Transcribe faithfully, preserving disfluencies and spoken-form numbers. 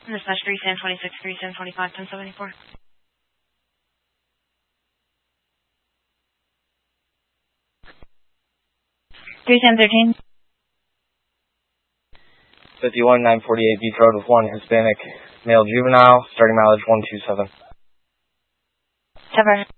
Dispatch three Sam twenty-six, three Sam twenty-five, ten seventy-four. three Sam thirteen. fifty-one nine forty-eight Beach Road with one Hispanic male juvenile, starting mileage one two seven. Sever.